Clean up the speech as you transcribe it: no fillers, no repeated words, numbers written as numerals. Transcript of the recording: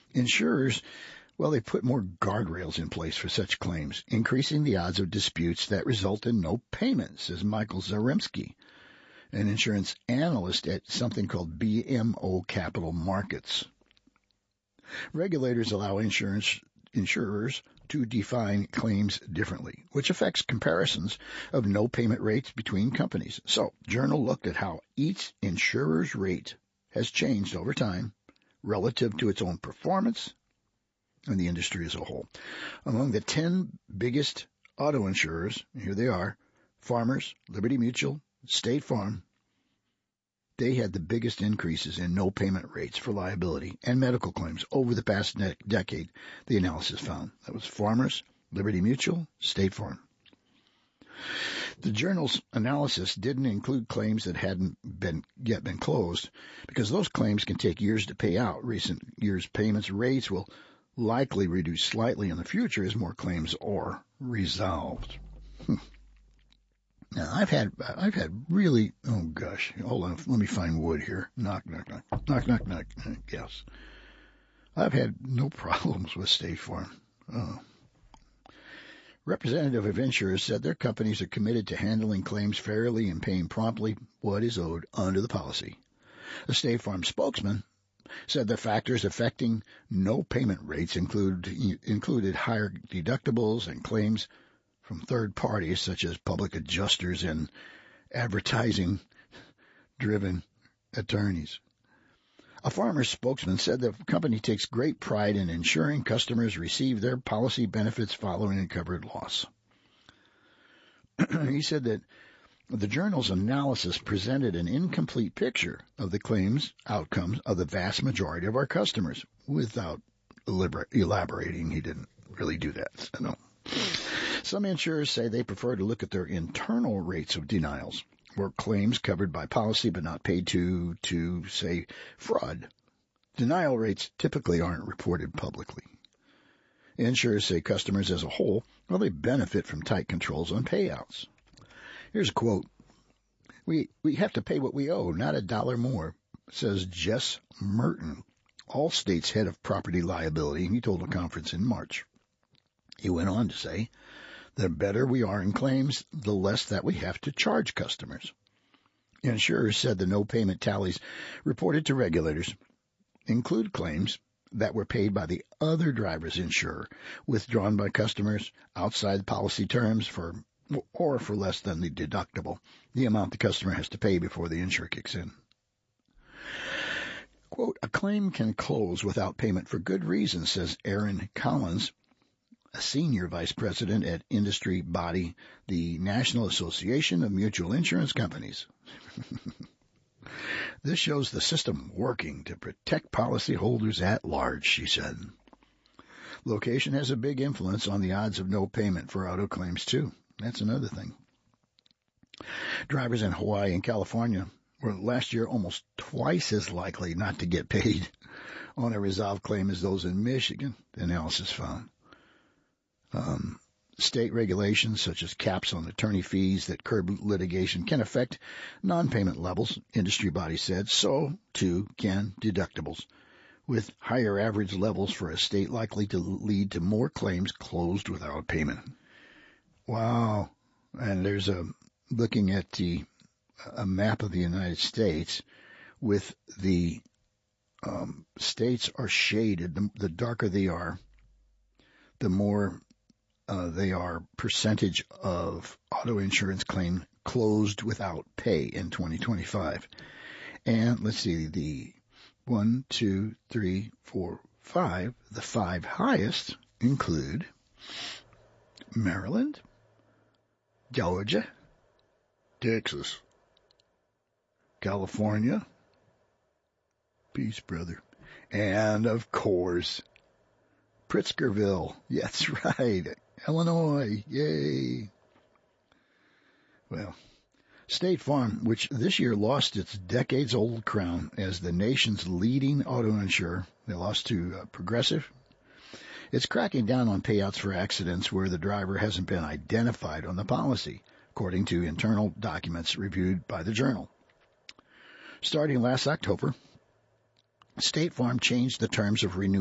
Insurers, well, they put more guardrails in place for such claims, increasing the odds of disputes that result in no payment, says Michael Zaremski, an insurance analyst at something called BMO Capital Markets. Regulators allow insurers to define claims differently, which affects comparisons of no payment rates between companies. So, Journal looked at how each insurer's rate has changed over time relative to its own performance and the industry as a whole. Among the 10 biggest auto insurers, here they are, Farmers, Liberty Mutual, State Farm, they had the biggest increases in no payment rates for liability and medical claims over the past decade, the analysis found. That was Farmers, Liberty Mutual, State Farm. The journal's analysis didn't include claims that hadn't yet been closed, because those claims can take years to pay out. Recent years' payments rates will likely reduce slightly in the future as more claims are resolved. Now, I've had really, oh gosh, hold on, let me find wood here. Knock, knock, knock, knock, knock, knock, yes. I've had no problems with State Farm. Representative of insurers said their companies are committed to handling claims fairly and paying promptly what is owed under the policy. A State Farm spokesman said the factors affecting no payment rates included higher deductibles and claims from third parties such as public adjusters and advertising-driven attorneys. A Farmers spokesman said the company takes great pride in ensuring customers receive their policy benefits following a covered loss. He said that the journal's analysis presented an incomplete picture of the claims outcomes of the vast majority of our customers. Without elaborating, he didn't really do that. No. Some insurers say they prefer to look at their internal rates of denials, or claims covered by policy but not paid to say, fraud. Denial rates typically aren't reported publicly. Insurers say customers as a whole, well, they benefit from tight controls on payouts. Here's a quote. We have to pay what we owe, not a dollar more, says Jess Merton, Allstate's head of property liability, and he told a conference in March. He went on to say, the better we are in claims, the less that we have to charge customers. Insurers said the no payment tallies reported to regulators include claims that were paid by the other driver's insurer, withdrawn by customers outside policy terms or for less than the deductible, the amount the customer has to pay before the insurer kicks in. Quote, a claim can close without payment for good reason, says Aaron Collins, a senior vice president at industry body, the National Association of Mutual Insurance Companies. This shows the system working to protect policyholders at large, she said. Location has a big influence on the odds of no payment for auto claims, too. That's another thing. Drivers in Hawaii and California were last year almost twice as likely not to get paid on a resolved claim as those in Michigan, the analysis found. State regulations such as caps on attorney fees that curb litigation can affect non-payment levels, industry bodies said. So, too, can deductibles, with higher average levels for a state likely to lead to more claims closed without payment. Wow. And there's looking at a map of the United States with the states are shaded. The darker they are, the more they are percentage of auto insurance claim closed without pay in 2025. And let's see, the 1, 2, 3, 4, 5, the 5 highest include Maryland, Georgia, Texas, California, peace, brother, and of course, Pritzkerville. Yeah, that's right. Illinois. Yay. Well, State Farm, which this year lost its decades-old crown as the nation's leading auto insurer, they lost to Progressive. It's cracking down on payouts for accidents where the driver hasn't been identified on the policy, according to internal documents reviewed by the Journal. Starting last October, State Farm changed the terms of renewal